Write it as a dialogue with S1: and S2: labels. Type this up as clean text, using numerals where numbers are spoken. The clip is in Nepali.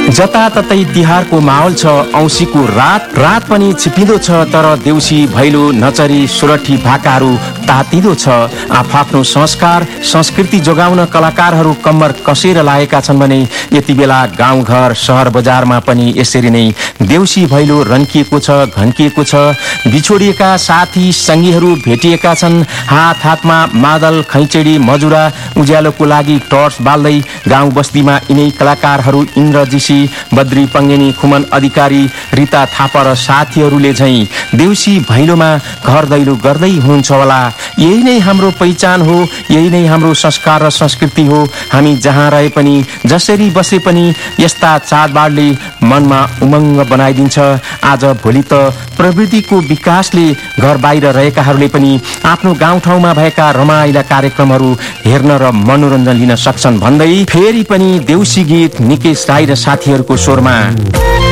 S1: जताततै तिहारको माहौल छ। औँसीको रात पनि छिपिँदो छ, तर देउसी भैलो नचरी सुरठी भाकाहरू तातिँदो छ। आफ्नो संस्कार संस्कृति जोगाउन कलाकारहरू कम्मर कसेर लागेका छन् भने यति बेला गाउँघर सहर बजारमा पनि यसरी नै देउसी भैलो रन्किएको छ, घन्किएको छ। बिछोडिएका साथी सङ्गीहरू भेटिएका छन्। हात हातमा मादल, खैचेडी, मजुरा, उज्यालोको लागि टर्च बाल्दै गाउँ बस्तीमा यिनै कलाकारहरू इन्द्रजीसी, बद्री पङ्गेनी, खुमन अधिकारी, रिता थापा र साथीहरूले झैं देउसी भैलोमा घर दैलो गर्दै हुनुहुन्छ होला। यही नै हाम्रो पहिचान हो, यही नै हाम्रो संस्कार र संस्कृति हो। हामी जहाँ रहे पनि, जसरी बसे पनि यस्ता चाडबाडले मनमा उमङ्ग बनाइदिन्छ। आज भोलि त प्रविधिको विकासले घर बाहिर रहेकाहरूले पनि आफ्नो गाउँठाउँमा भएका रमाइला कार्यक्रमहरू हेर्न र मनोरञ्जन लिन सक्छन् भन्दै फेरि पनि देउसी गीत निकेश राई र साथीहरूको स्वरमा।